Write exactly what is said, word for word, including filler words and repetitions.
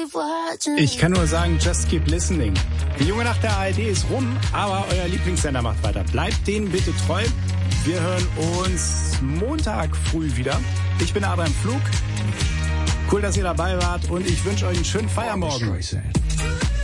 Ich kann nur sagen, just keep listening. Die junge Nacht der A R D ist rum, aber euer Lieblingssender macht weiter. Bleibt denen bitte treu. Wir hören uns Montag früh wieder. Ich bin Adrian Flug. Cool, dass ihr dabei wart und ich wünsche euch einen schönen Feiermorgen.